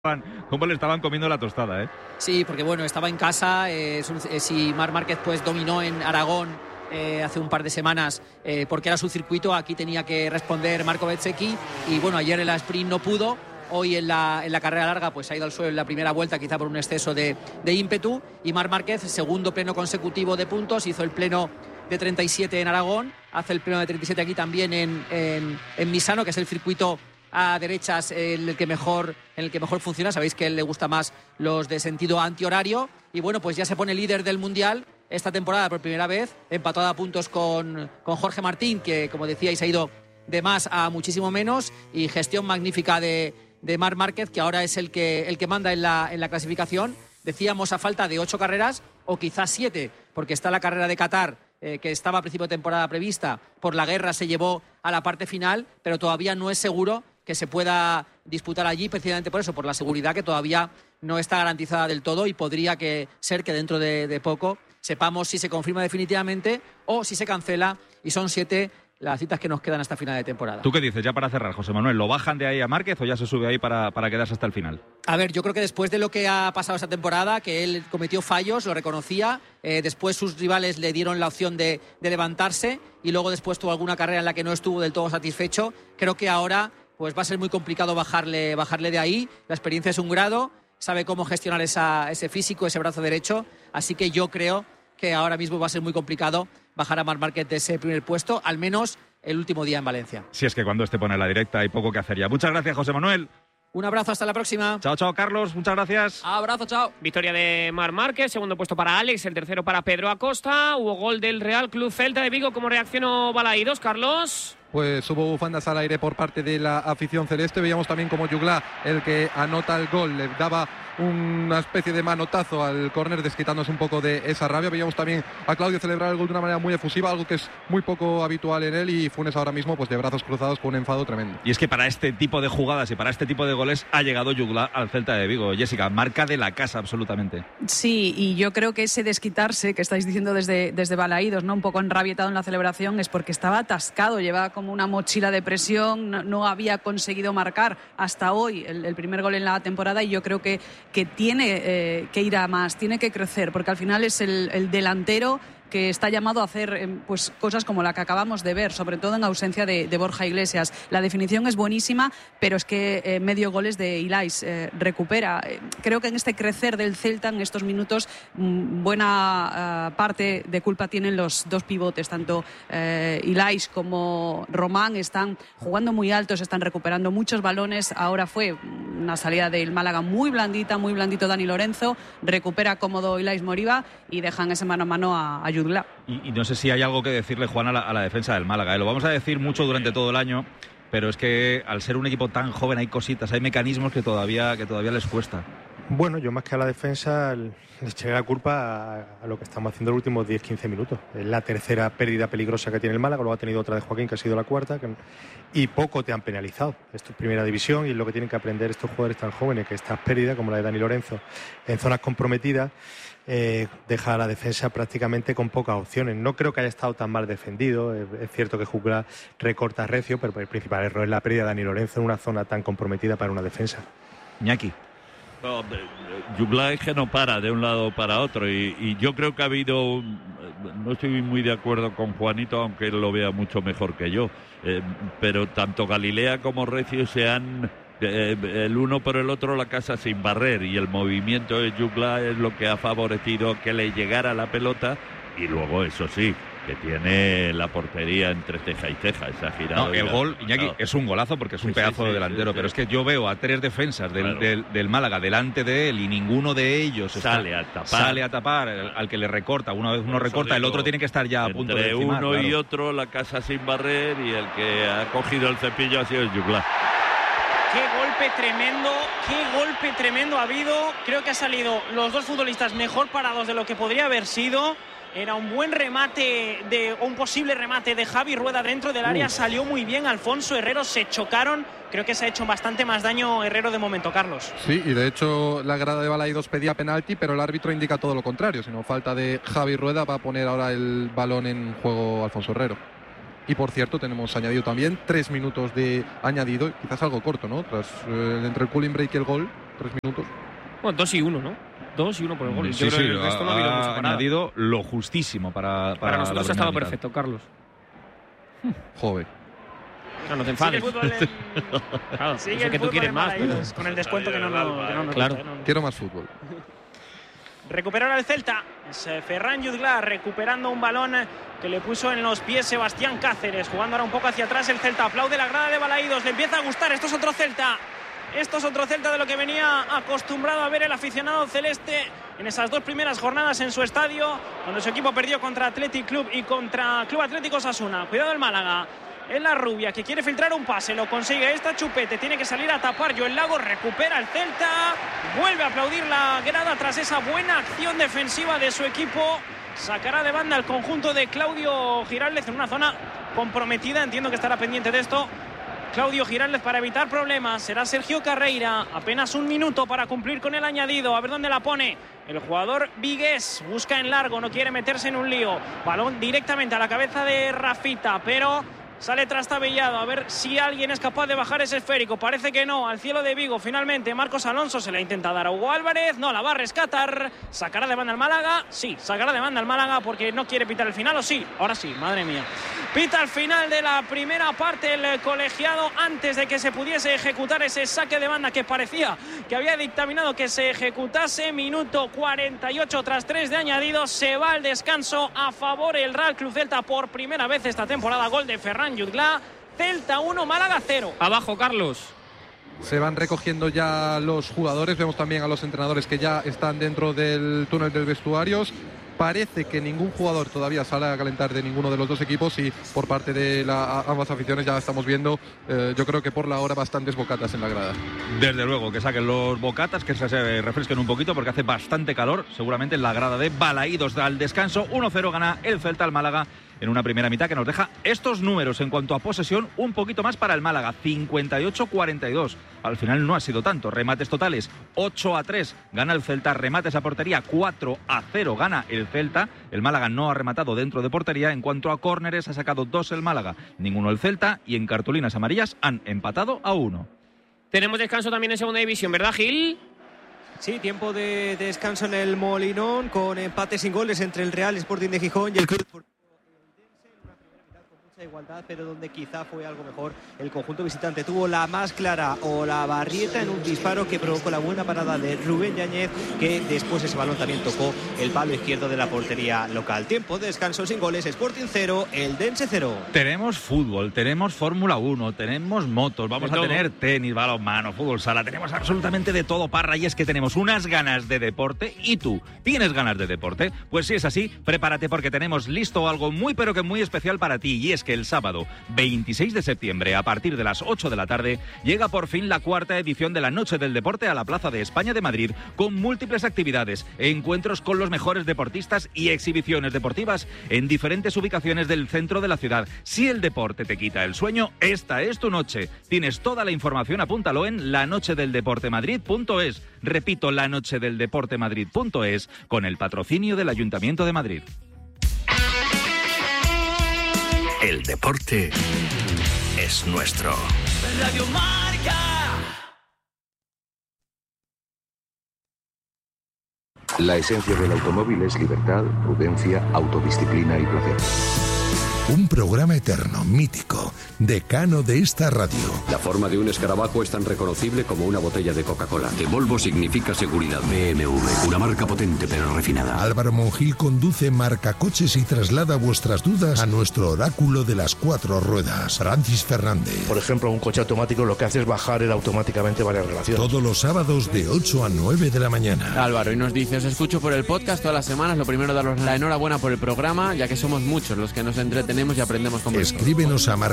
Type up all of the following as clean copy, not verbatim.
cómo le estaban comiendo la tostada, ¿eh? Sí, porque bueno, estaba en casa, si Marc Márquez pues dominó en Aragón hace un par de semanas porque era su circuito, aquí tenía que responder Marco Bezzecchi y bueno, ayer en la sprint no pudo. Hoy en la carrera larga pues ha ido al suelo en la primera vuelta, quizá por un exceso de ímpetu, y Marc Márquez, segundo pleno consecutivo de puntos, hizo el pleno de 37 en Aragón, hace el pleno de 37 aquí también en Misano, que es el circuito a derechas en el que mejor funciona. Sabéis que a él le gusta más los de sentido antihorario, y bueno, pues ya se pone líder del Mundial esta temporada por primera vez, empatado a puntos con Jorge Martín, que como decíais ha ido de más a muchísimo menos, y gestión magnífica de Marc Márquez, que ahora es el que manda en la clasificación. Decíamos a falta de 8 carreras o quizás 7, porque está la carrera de Qatar, que estaba a principio de temporada prevista, por la guerra se llevó a la parte final, pero todavía no es seguro que se pueda disputar allí, precisamente por eso, por la seguridad que todavía no está garantizada del todo, y podría ser que dentro de poco sepamos si se confirma definitivamente o si se cancela, y son 7 las citas que nos quedan hasta final de temporada. ¿Tú qué dices ya para cerrar, José Manuel? ¿Lo bajan de ahí a Márquez o ya se sube ahí para quedarse hasta el final? A ver, yo creo que después de lo que ha pasado esta temporada, que él cometió fallos, lo reconocía, después sus rivales le dieron la opción de levantarse, y luego después tuvo alguna carrera en la que no estuvo del todo satisfecho. Creo que ahora pues va a ser muy complicado bajarle de ahí. La experiencia es un grado, sabe cómo gestionar ese físico, ese brazo derecho, así que yo creo que ahora mismo va a ser muy complicado bajar a Marc Márquez de ese primer puesto, al menos el último día en Valencia. Si es que cuando este pone la directa hay poco que hacer ya. Muchas gracias, José Manuel. Un abrazo, hasta la próxima. Chao, chao, Carlos, muchas gracias. Abrazo, chao. Victoria de Marc Márquez, segundo puesto para Alex, el tercero para Pedro Acosta. Hubo gol del Real Club Celta de Vigo. ¿Cómo reaccionó Balaídos, Carlos? Pues hubo bufandas al aire por parte de la afición celeste. Veíamos también como Jugla, el que anota el gol, le daba una especie de manotazo al córner, desquitándose un poco de esa rabia. Veíamos también a Claudio celebrar el gol de una manera muy efusiva, algo que es muy poco habitual en él, y Funes ahora mismo pues de brazos cruzados con un enfado tremendo. Y es que para este tipo de jugadas y para este tipo de goles ha llegado Jugla al Celta de Vigo. Jessica, marca de la casa absolutamente. Sí, y yo creo que ese desquitarse que estáis diciendo desde Balaídos, ¿no? Un poco enrabietado en la celebración, es porque estaba atascado, llevaba como una mochila de presión, no había conseguido marcar hasta hoy el primer gol en la temporada, y yo creo que tiene que ir a más, tiene que crecer, porque al final es el delantero que está llamado a hacer pues cosas como la que acabamos de ver, sobre todo en ausencia de Borja Iglesias. La definición es buenísima, pero es que medio gol es de Ilais, recupera. Creo que en este crecer del Celta, en estos minutos, buena parte de culpa tienen los dos pivotes, tanto Ilais como Román están jugando muy altos, están recuperando muchos balones. Ahora fue una salida del Málaga muy blandito Dani Lorenzo, recupera cómodo Ilais Moriba y dejan ese mano a mano a Jugla. Y no sé si hay algo que decirle, Juan, a la defensa del Málaga. Lo vamos a decir mucho durante todo el año, pero es que al ser un equipo tan joven hay cositas, hay mecanismos que todavía les cuesta. Bueno, yo más que a la defensa le echaré la culpa a lo que estamos haciendo los últimos 10-15 minutos. Es la tercera pérdida peligrosa que tiene el Málaga, luego ha tenido otra de Joaquín, que ha sido la cuarta, y poco te han penalizado. Esto es primera división y es lo que tienen que aprender estos jugadores tan jóvenes, que estas pérdidas, como la de Dani Lorenzo, en zonas comprometidas, deja a la defensa prácticamente con pocas opciones. No creo que haya estado tan mal defendido. Es cierto que Jugla recorta recio, pero el principal error es la pérdida de Dani Lorenzo en una zona tan comprometida para una defensa. Iñaki. No, Jugla es que no para de un lado para otro, y yo creo que ha habido, no estoy muy de acuerdo con Juanito, aunque él lo vea mucho mejor que yo, pero tanto Galilea como Recio se han el uno por el otro la casa sin barrer, y el movimiento de Jugla es lo que ha favorecido que le llegara la pelota, y luego eso sí, que tiene la portería entre ceja y ceja, esa girada. No, el gol, Iñaki, es un golazo porque es un pedazo de delantero, pero es que yo veo a 3 defensas del Málaga delante de él y ninguno de ellos sale a tapar al que le recorta. Una vez uno recorta, el otro tiene que estar ya a punto de encimar. Entre uno claro. Y otro, la casa sin barrer, y el que ha cogido el cepillo ha sido el Jugla. Qué golpe tremendo ha habido. Creo que han salido los dos futbolistas mejor parados de lo que podría haber sido. Era un buen remate, un posible remate de Javi Rueda dentro del área. Salió muy bien Alfonso Herrero, se chocaron. Creo que se ha hecho bastante más daño Herrero de momento, Carlos. Sí, y de hecho la grada de Balaídos pedía penalti, pero el árbitro indica todo lo contrario. Sino falta de Javi Rueda, va a poner ahora el balón en juego Alfonso Herrero. Y por cierto, tenemos añadido también 3 minutos de añadido, quizás algo corto, ¿no? Tras entre el cooling break y el gol, 3 minutos. Bueno, 2 y 1, ¿no? 2 y 1 por el gol. Sí, Yo creo que el resto no ha habido mucho ha para añadido lo justísimo para nosotros la ha estado primera perfecto, mitad. Carlos. Joder. No te Sigue el enfades. fútbol Claro, sigue sé el que tú fútbol quieres en más, Balaidos, pero... con el descuento que no nos Claro. gusta, ¿no? Quiero más fútbol. Recuperar al Celta. Es Ferran Jutglar recuperando un balón que le puso en los pies Sebastián Cáceres. Jugando ahora un poco hacia atrás el Celta. Aplaude la grada de Balaidos. Le empieza a gustar. Esto es otro Celta. Esto es otro Celta de lo que venía acostumbrado a ver el aficionado celeste en esas 2 primeras jornadas en su estadio, cuando su equipo perdió contra Athletic Club y contra Club Atlético Osasuna. Cuidado el Málaga. Es la rubia que quiere filtrar un pase, lo consigue. Esta Chupete tiene que salir a tapar. Joel Lago recupera el Celta, vuelve a aplaudir la grada tras esa buena acción defensiva de su equipo. Sacará de banda el conjunto de Claudio Giraldez en una zona comprometida. Entiendo que estará pendiente de esto Claudio Giraldez para evitar problemas. Será Sergio Carreira. Apenas 1 minuto para cumplir con el añadido. A ver dónde la pone el jugador Vigués. Busca en largo, no quiere meterse en un lío. Balón directamente a la cabeza de Rafita, pero sale trastabillado. A ver si alguien es capaz de bajar ese esférico. Parece que no. Al cielo de Vigo finalmente Marcos Alonso se la intenta dar a Hugo Álvarez. No la va a rescatar. ¿Sacará de banda al Málaga? Sí, sacará de banda al Málaga porque no quiere pitar el final. ¿O sí? Ahora sí, madre mía. Pita al final de la primera parte el colegiado antes de que se pudiese ejecutar ese saque de banda que parecía que había dictaminado que se ejecutase. Minuto 48 tras 3 de añadido. Se va al descanso a favor el Real Club Celta por primera vez esta temporada. Gol de Ferran Jutglar. Celta 1, Málaga 0. Abajo, Carlos. Se van recogiendo ya los jugadores. Vemos también a los entrenadores que ya están dentro del túnel del vestuarios. Parece que ningún jugador todavía sale a calentar de ninguno de los 2 equipos y por parte de ambas aficiones ya estamos viendo, yo creo que por la hora bastantes bocatas en la grada. Desde luego, que saquen los bocatas, que se refresquen un poquito porque hace bastante calor, seguramente en la grada de Balaidos. Al descanso, 1-0 gana el Celta al Málaga en una primera mitad que nos deja estos números en cuanto a posesión, un poquito más para el Málaga, 58-42. Al final no ha sido tanto. Remates totales, 8-3 gana el Celta. Remates a portería, 4-0 gana el Celta. El Málaga no ha rematado dentro de portería. En cuanto a córneres, ha sacado 2 el Málaga, ninguno el Celta, y en cartulinas amarillas han empatado a 1. Tenemos descanso también en segunda división, ¿verdad, Gil? Sí, tiempo de descanso en el Molinón, con empate sin goles entre el Real Sporting de Gijón y el Club igualdad, pero donde quizá fue algo mejor el conjunto visitante. Tuvo la más clara o la barrieta en un disparo que provocó la buena parada de Rubén Yáñez, que después ese balón también tocó el palo izquierdo de la portería local. Tiempo de descanso sin goles, Sporting 0, Eldense 0. Tenemos fútbol, tenemos Fórmula 1, tenemos motos, vamos a tener tenis, balonmano, fútbol sala, tenemos absolutamente de todo, Parra, y es que tenemos unas ganas de deporte. ¿Y tú tienes ganas de deporte? Pues si es así, prepárate porque tenemos listo algo muy pero que muy especial para ti, y es que el sábado 26 de septiembre a partir de las 8 de la tarde llega por fin la 4ª edición de la Noche del Deporte a la Plaza de España de Madrid, con múltiples actividades, encuentros con los mejores deportistas y exhibiciones deportivas en diferentes ubicaciones del centro de la ciudad. Si el deporte te quita el sueño, esta es tu noche. Tienes toda la información, apúntalo en lanochedeldeportemadrid.es. Repito, lanochedeldeportemadrid.es, con el patrocinio del Ayuntamiento de Madrid. El deporte es nuestro. Radio Marca. La esencia del automóvil es libertad, prudencia, autodisciplina y placer. Un programa eterno, mítico, decano de esta radio. La forma de un escarabajo es tan reconocible como una botella de Coca-Cola. De Volvo significa seguridad. BMW, una marca potente pero refinada. Álvaro Monjil conduce Marcacoches y traslada vuestras dudas a nuestro oráculo de las 4 ruedas, Francis Fernández. Por ejemplo, un coche automático lo que hace es bajar él automáticamente varias relaciones. Todos los sábados de 8 a 9 de la mañana. Álvaro, y nos dice, os escucho por el podcast todas las semanas. Lo primero, daros la enhorabuena por el programa, ya que somos muchos los que nos entretenemos y aprendemos con vosotros. Escríbenos a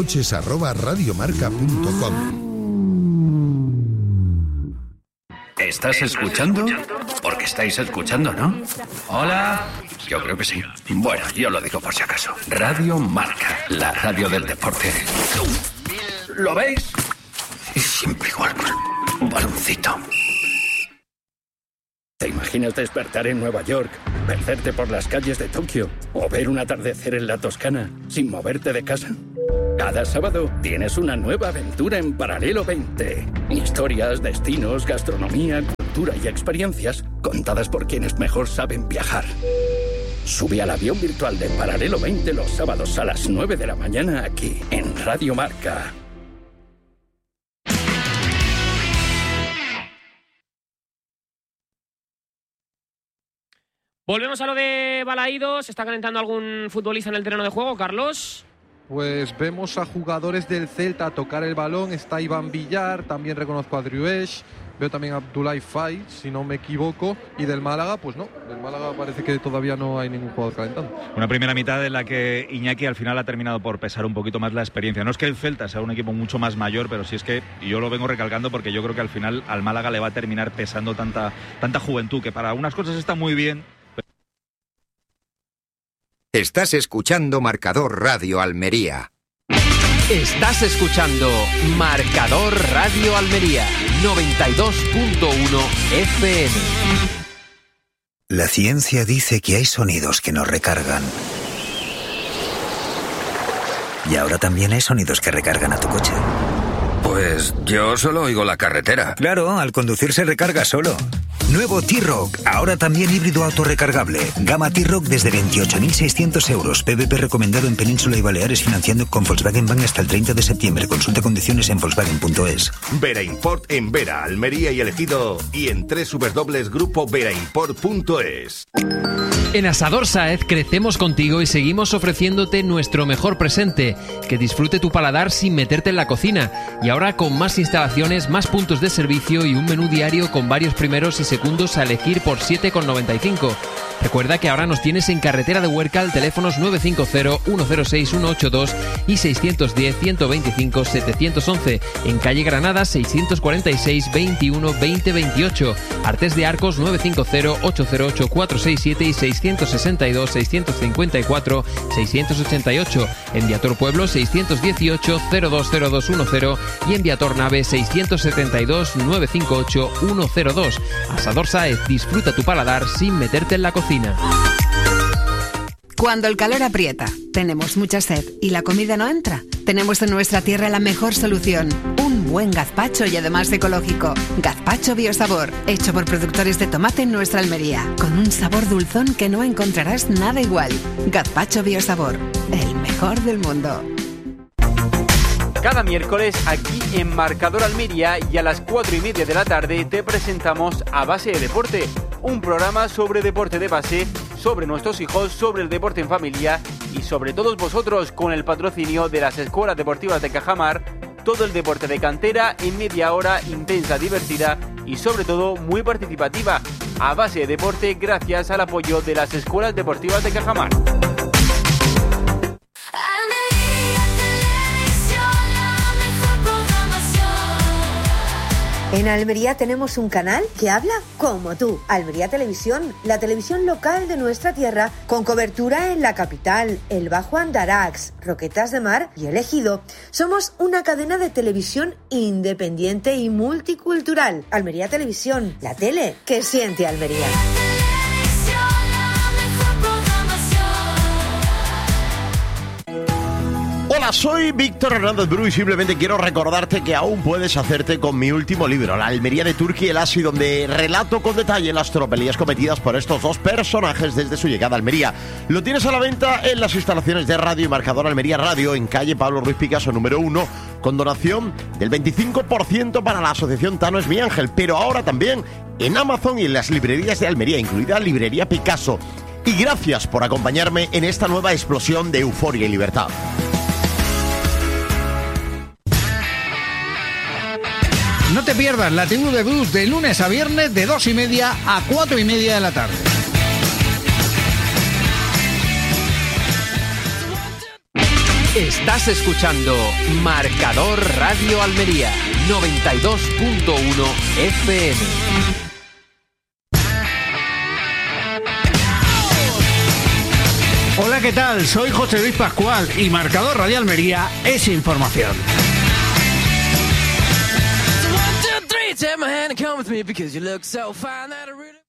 marcacoches@radiomarca.com. ¿Estás escuchando? Porque estáis escuchando, ¿no? Hola. Yo creo que sí. Bueno, yo lo digo por si acaso. Radio Marca, la radio del deporte. ¿Lo veis? Siempre igual con un baloncito. ¿Te imaginas despertar en Nueva York, perderte por las calles de Tokio o ver un atardecer en la Toscana sin moverte de casa? Cada sábado tienes una nueva aventura en Paralelo 20. Historias, destinos, gastronomía, cultura y experiencias contadas por quienes mejor saben viajar. Sube al avión virtual de Paralelo 20 los sábados a las 9 de la mañana aquí, en Radio Marca. Volvemos a lo de Balaídos. ¿Se está calentando algún futbolista en el terreno de juego, Carlos? Pues vemos a jugadores del Celta tocar el balón. Está Iván Villar, también reconozco a Driouech, veo también a Abdoulaye Faye, si no me equivoco. Y del Málaga, pues no, del Málaga parece que todavía no hay ningún jugador calentando. Una primera mitad en la que Iñaki al final ha terminado por pesar un poquito más la experiencia. No es que el Celta sea un equipo mucho más mayor, pero sí es que yo lo vengo recalcando porque yo creo que al final al Málaga le va a terminar pesando tanta juventud, que para unas cosas está muy bien. Estás escuchando Marcador Radio Almería. Estás escuchando Marcador Radio Almería 92.1 FM. La ciencia dice que hay sonidos que nos recargan. Y ahora también hay sonidos que recargan a tu coche. Pues yo solo oigo la carretera. Claro, al conducir se recarga solo. Nuevo T-Roc, ahora también híbrido autorrecargable. Gama T-Roc desde 28.600 euros. PVP recomendado en Península y Baleares, financiando con Volkswagen Bank hasta el 30 de septiembre. Consulta condiciones en Volkswagen.es. Vera Import en Vera, Almería y El Ejido, y en www.grupoveraImport.es. En Asador Sáez crecemos contigo y seguimos ofreciéndote nuestro mejor presente, que disfrute tu paladar sin meterte en la cocina. Y ahora con más instalaciones, más puntos de servicio y un menú diario con varios primeros y segundos a elegir por 7,95. Recuerda que ahora nos tienes en Carretera de Huércal, teléfonos 950-106-182 y 610-125-711. En calle Granada, 646-21-2028. Artes de Arcos, 950-808-467 y 662-654-688. En Viator Pueblo, 618-020210 y en Viator Nave, 672-958-102. Asador Sáez, disfruta tu paladar sin meterte en la cocina. Cuando el calor aprieta, tenemos mucha sed y la comida no entra, tenemos en nuestra tierra la mejor solución: un buen gazpacho y además ecológico. Gazpacho Biosabor, hecho por productores de tomate en nuestra Almería, con un sabor dulzón que no encontrarás nada igual. Gazpacho Biosabor, el mejor del mundo. Cada miércoles aquí en Marcador Almería y a las 4:30 de la tarde te presentamos A Base de Deporte, un programa sobre deporte de base, sobre nuestros hijos, sobre el deporte en familia y sobre todos vosotros, con el patrocinio de las Escuelas Deportivas de Cajamar. Todo el deporte de cantera en media hora, intensa, divertida y sobre todo muy participativa. A Base de Deporte, gracias al apoyo de las Escuelas Deportivas de Cajamar. En Almería tenemos un canal que habla como tú. Almería Televisión, la televisión local de nuestra tierra, con cobertura en la capital, el Bajo Andarax, Roquetas de Mar y El Ejido. Somos una cadena de televisión independiente y multicultural. Almería Televisión, la tele que siente Almería. Hola, soy Víctor Hernández Bru y simplemente quiero recordarte que aún puedes hacerte con mi último libro, La Almería de Turki el Asi, donde relato con detalle las tropelías cometidas por estos dos personajes desde su llegada a Almería. Lo tienes a la venta en las instalaciones de Radio y Marcador Almería Radio, en calle Pablo Ruiz Picasso número 1, con donación del 25% para la asociación Tano es mi ángel, pero ahora también en Amazon y en las librerías de Almería, incluida Librería Picasso. Y gracias por acompañarme en esta nueva explosión de euforia y libertad. No te pierdas la tribu de blues de lunes a viernes de 2:30 a 4:30 de la tarde. Estás escuchando Marcador Radio Almería 92.1 FM. Hola, ¿qué tal? Soy José Luis Pascual y Marcador Radio Almería es información. Take my hand and come with me because you look so fine that I really...